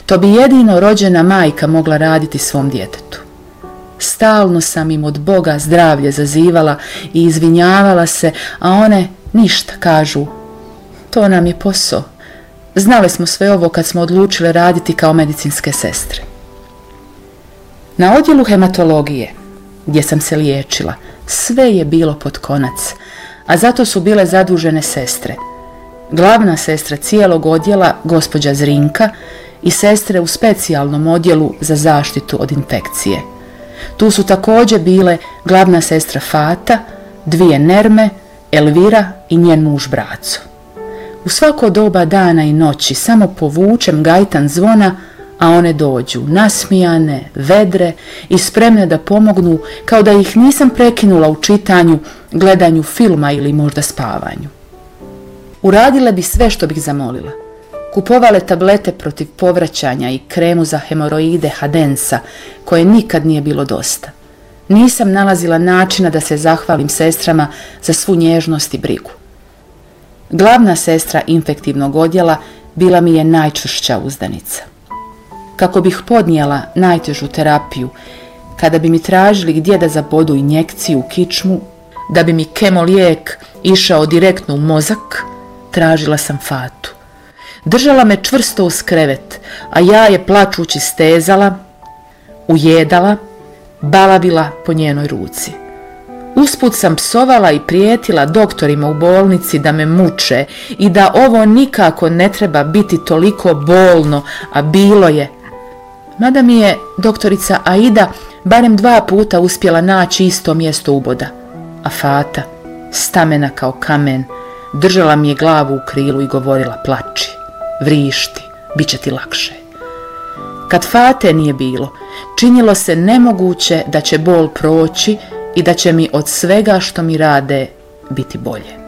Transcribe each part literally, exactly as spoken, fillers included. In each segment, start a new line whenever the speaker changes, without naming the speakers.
To bi jedino rođena majka mogla raditi svom djetetu. Stalno sam im od Boga zdravlje zazivala i izvinjavala se, a one ništa, kažu. To nam je posao. Znali smo sve ovo kad smo odlučile raditi kao medicinske sestre. Na odjelu hematologije, gdje sam se liječila, sve je bilo pod konac, a zato su bile zadužene sestre. Glavna sestra cijelog odjela, gospođa Zrinka, i sestre u specijalnom odjelu za zaštitu od infekcije. Tu su također bile glavna sestra Fata, dvije Nerme, Elvira i njen muž Braco. U svako doba dana i noći samo povučem gajtan zvona, a one dođu, nasmijane, vedre i spremne da pomognu, kao da ih nisam prekinula u čitanju, gledanju filma ili možda spavanju. Uradile bi sve što bih zamolila. Kupovale tablete protiv povraćanja i kremu za hemoroide Hadensa, koje nikad nije bilo dosta. Nisam nalazila načina da se zahvalim sestrama za svu nježnost i brigu. Glavna sestra infektivnog odjela bila mi je najčvršća uzdanica. Kako bih podnijela najtežu terapiju, kada bi mi tražili gdje da zabodu injekciju u kičmu, da bi mi kemolijek išao direktno u mozak, tražila sam Fatu. Držala me čvrsto uz krevet, a ja je plačući stezala, ujedala, balavila po njenoj ruci. Usput sam psovala i prijetila doktorima u bolnici da me muče i da ovo nikako ne treba biti toliko bolno, a bilo je. Mada mi je doktorica Aida barem dva puta uspjela naći isto mjesto uboda, a Fata, stamena kao kamen, držala mi je glavu u krilu i govorila: plači, vrišti, bit će ti lakše. Kad Fate nije bilo, činilo se nemoguće da će bol proći i da će mi od svega što mi rade biti bolje.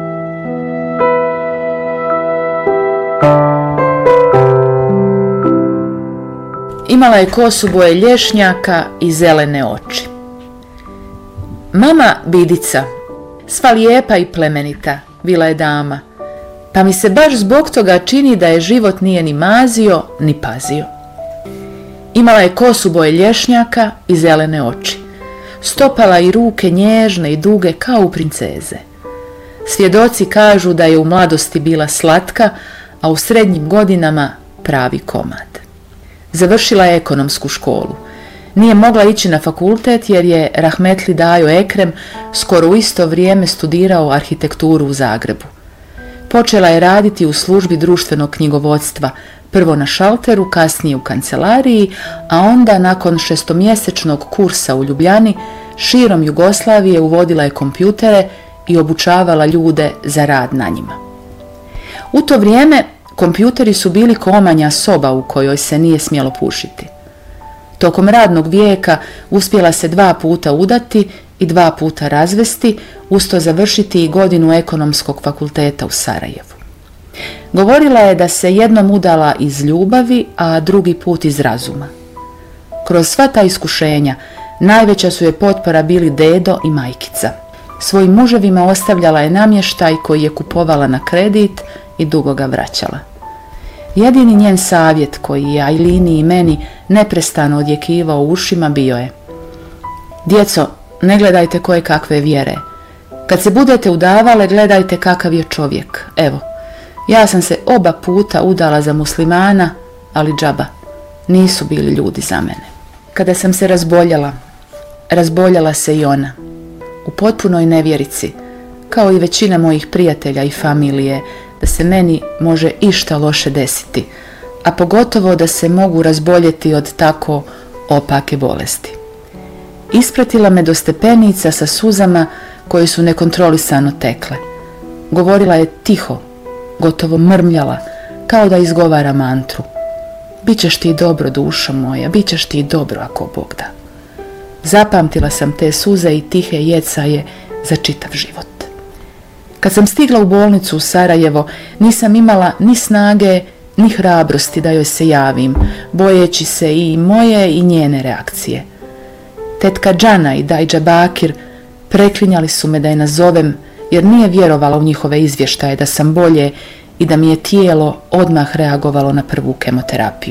Imala je kosu boje lješnjaka i zelene oči. Mama Bidica, sva lijepa i plemenita, bila je dama, pa mi se baš zbog toga čini da je život nije ni mazio ni pazio. Imala je kosu boje lješnjaka i zelene oči, stopala i ruke nježne i duge kao u princeze. Svjedoci kažu da je u mladosti bila slatka, a u srednjim godinama pravi komad. Završila je ekonomsku školu. Nije mogla ići na fakultet jer je rahmetli Dajo Ekrem skoro u isto vrijeme studirao arhitekturu u Zagrebu. Počela je raditi u službi društvenog knjigovodstva, prvo na šalteru, kasnije u kancelariji, a onda nakon šestomjesečnog kursa u Ljubljani širom Jugoslavije uvodila je kompjutere i obučavala ljude za rad na njima. U to vrijeme kompjuteri su bili komanja soba u kojoj se nije smjelo pušiti. Tokom radnog vijeka uspjela se dva puta udati i dva puta razvesti, usto završiti i godinu ekonomskog fakulteta u Sarajevu. Govorila je da se jednom udala iz ljubavi, a drugi put iz razuma. Kroz sva ta iskušenja najveća su je potpora bili dedo i majkica. Svojim muževima ostavljala je namještaj koji je kupovala na kredit i dugo ga vraćala. Jedini njen savjet koji je Ajlini i meni neprestano odjekivao u ušima bio je: djeco, ne gledajte koje kakve vjere. Kad se budete udavale, gledajte kakav je čovjek. Evo, ja sam se oba puta udala za muslimana, ali džaba, nisu bili ljudi za mene. Kada sam se razboljela, razboljela se i ona. U potpunoj nevjerici, kao i većina mojih prijatelja i familije, da se meni može išta loše desiti, a pogotovo da se mogu razboljeti od tako opake bolesti. Ispratila me do stepenica sa suzama koje su nekontrolisano tekle. Govorila je tiho, gotovo mrmljala, kao da izgovara mantru: bićeš ti dobro, dušo moja, bićeš ti dobro ako Bog da. Zapamtila sam te suze i tihe jecaje za čitav život. Kad sam stigla u bolnicu u Sarajevo, nisam imala ni snage, ni hrabrosti da joj se javim, bojeći se i moje i njene reakcije. Tetka Džana i Dajđa Bakir preklinjali su me da je nazovem, jer nije vjerovala u njihove izvještaje da sam bolje i da mi je tijelo odmah reagovalo na prvu kemoterapiju.